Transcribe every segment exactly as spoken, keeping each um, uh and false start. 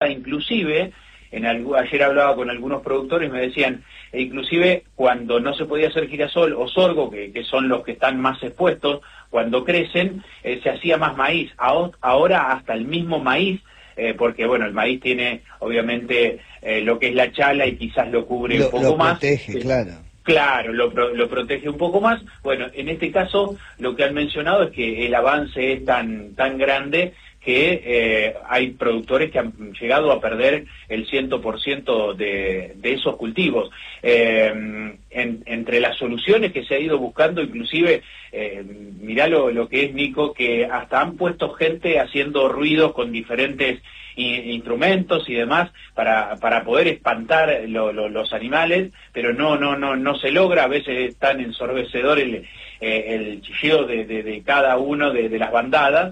bandada, inclusive, en algo, ayer hablaba con algunos productores y me decían, e inclusive cuando no se podía hacer girasol o sorgo, que, que son los que están más expuestos, cuando crecen, eh, se hacía más maíz. Ahora hasta el mismo maíz, eh, porque bueno, el maíz tiene obviamente eh, lo que es la chala y quizás lo cubre lo, un poco lo más. Protege, eh, claro. Claro, lo, lo protege un poco más. Bueno, en este caso lo que han mencionado es que el avance es tan, tan grande que eh, hay productores que han llegado a perder el cien por ciento de, de esos cultivos. Eh, en, entre las soluciones que se ha ido buscando, inclusive, eh, mirá lo, lo que es, Nico, que hasta han puesto gente haciendo ruidos con diferentes instrumentos y demás para para poder espantar lo, lo, los animales, pero no no no no se logra. A veces es tan ensordecedor el, eh, el chillido de, de, de cada uno de, de las bandadas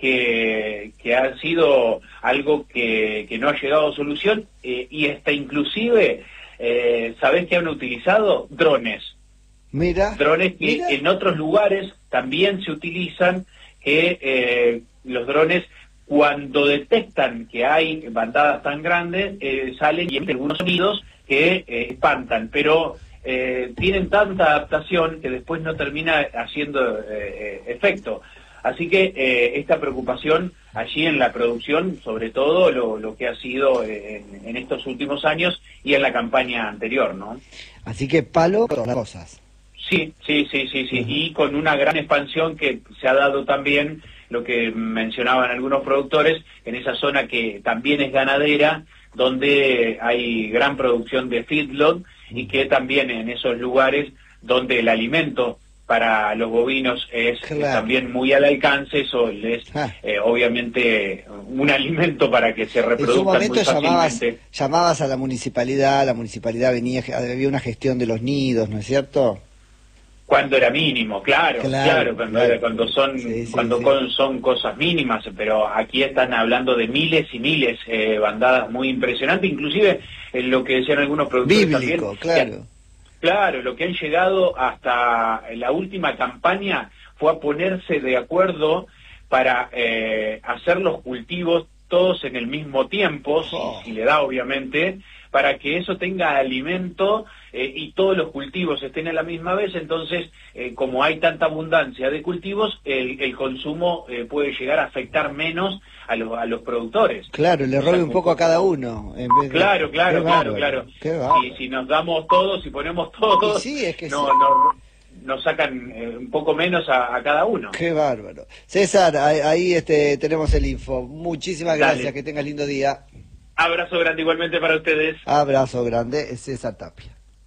que, que ha sido algo que, que no ha llegado a solución, eh, y hasta inclusive eh, ¿sabés qué han utilizado? Drones. Mira, drones que mira. En otros lugares también se utilizan, que eh, los drones, cuando detectan que hay bandadas tan grandes, eh, salen y emiten algunos sonidos que eh, espantan, pero eh, tienen tanta adaptación que después no termina haciendo eh, efecto. Así que eh, esta preocupación allí en la producción, sobre todo lo, lo que ha sido en, en estos últimos años y en la campaña anterior, ¿no? Así que palo con las cosas. Sí, sí, sí, sí, sí, Uh-huh. Y con una gran expansión que se ha dado también, lo que mencionaban algunos productores, en esa zona que también es ganadera, donde hay gran producción de feedlot, y que también en esos lugares donde el alimento para los bovinos es claro. eh, también muy al alcance, eso es ah. eh, obviamente un alimento para que se reproduzcan. En su momento muy llamabas, llamabas a la municipalidad, la municipalidad venía, había una gestión de los nidos, ¿no es cierto? Cuando era mínimo, claro, claro, claro cuando, claro. Era, cuando son sí, sí, cuando sí. Con, son cosas mínimas, pero aquí están hablando de miles y miles, eh, bandadas muy impresionantes, inclusive en lo que decían algunos productores bíblico, también. Claro, que, claro, lo que han llegado hasta la última campaña fue a ponerse de acuerdo para eh, hacer los cultivos todos en el mismo tiempo, oh. si, si le da obviamente, para que eso tenga alimento eh, y todos los cultivos estén a la misma vez. Entonces, eh, como hay tanta abundancia de cultivos, el, el consumo eh, puede llegar a afectar menos a los, a los productores. Claro, le robe un poco a cada uno. En vez de... Claro, claro, Qué claro, bárbaro. claro. Si, si nos damos todos, si ponemos todos, y sí, es que no, sí. no, nos sacan eh, un poco menos a, a cada uno. Qué bárbaro. César, ahí, ahí este, tenemos el info. Muchísimas Dale. gracias, que tengas lindo día. Abrazo grande igualmente para ustedes. Abrazo grande, César Tapia.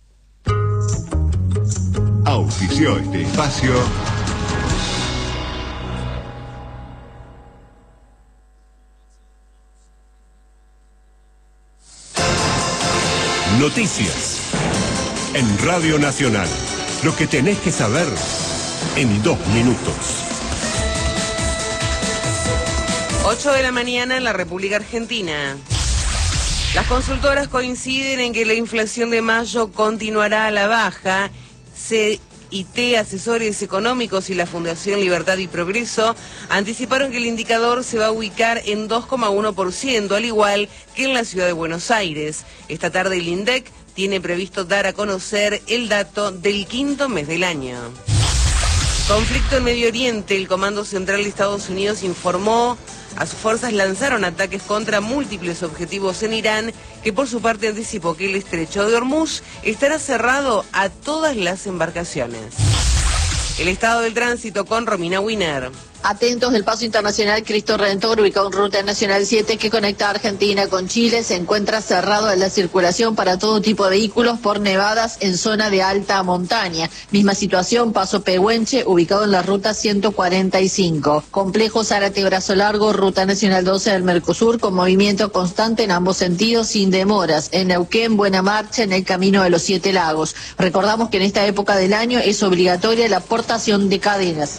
Auspició este espacio Noticias en Radio Nacional. Lo que tenés que saber en dos minutos. ocho de la mañana en la República Argentina. Las consultoras coinciden en que la inflación de mayo continuará a la baja. C I T, Asesores Económicos y la Fundación Libertad y Progreso anticiparon que el indicador se va a ubicar en dos coma uno por ciento, al igual que en la ciudad de Buenos Aires. Esta tarde el INDEC tiene previsto dar a conocer el dato del quinto mes del año. Conflicto en Medio Oriente. El Comando Central de Estados Unidos informó a sus fuerzas lanzaron ataques contra múltiples objetivos en Irán, que por su parte anticipó que el estrecho de Hormuz estará cerrado a todas las embarcaciones. El estado del tránsito con Romina Winer. Atentos del paso internacional Cristo Redentor, ubicado en Ruta Nacional siete, que conecta a Argentina con Chile, se encuentra cerrado en la circulación para todo tipo de vehículos por nevadas en zona de alta montaña. Misma situación, paso Pehuenche, ubicado en la Ruta ciento cuarenta y cinco. Complejo Zárate-Brazo Largo, Ruta Nacional doce del Mercosur, con movimiento constante en ambos sentidos, sin demoras. En Neuquén, buena marcha en el Camino de los Siete Lagos. Recordamos que en esta época del año es obligatoria la portación de cadenas.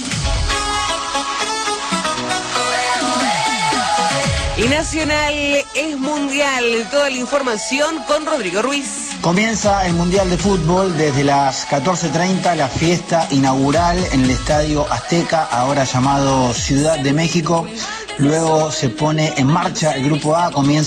Y Nacional es mundial. Toda la información con Rodrigo Ruiz. Comienza el Mundial de Fútbol desde las catorce treinta, la fiesta inaugural en el Estadio Azteca, ahora llamado Ciudad de México. Luego se pone en marcha el Grupo A, comienza